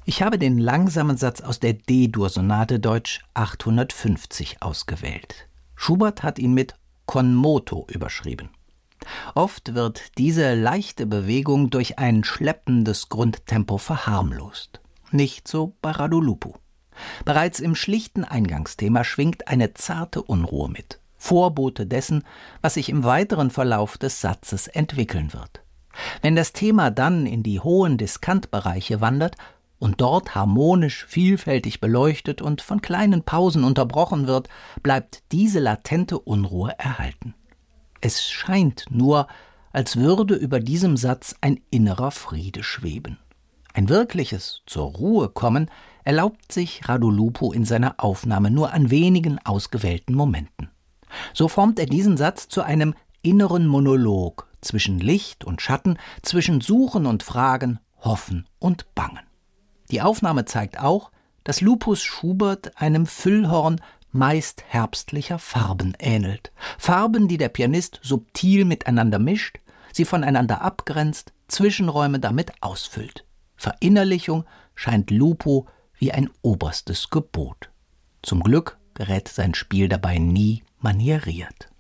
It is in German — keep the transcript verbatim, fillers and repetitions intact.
Ich habe den langsamen Satz aus der D-Dur-Sonate Deutsch achthundertfünfzig ausgewählt. Schubert hat ihn mit con moto überschrieben. Oft wird diese leichte Bewegung durch ein schleppendes Grundtempo verharmlost. Nicht so bei Radulupou. Bereits im schlichten Eingangsthema schwingt eine zarte Unruhe mit, Vorbote dessen, was sich im weiteren Verlauf des Satzes entwickeln wird. Wenn das Thema dann in die hohen Diskantbereiche wandert und dort harmonisch vielfältig beleuchtet und von kleinen Pausen unterbrochen wird, bleibt diese latente Unruhe erhalten. Es scheint nur, als würde über diesem Satz ein innerer Friede schweben. Ein wirkliches zur Ruhe kommen erlaubt sich Radulupou in seiner Aufnahme nur an wenigen ausgewählten Momenten. So formt er diesen Satz zu einem inneren Monolog zwischen Licht und Schatten, zwischen Suchen und Fragen, Hoffen und Bangen. Die Aufnahme zeigt auch, dass Lupus Schubert einem Füllhorn meist herbstlicher Farben ähnelt. Farben, die der Pianist subtil miteinander mischt, sie voneinander abgrenzt, Zwischenräume damit ausfüllt. Verinnerlichung scheint Lupou wie ein oberstes Gebot. Zum Glück gerät sein Spiel dabei nie manieriert.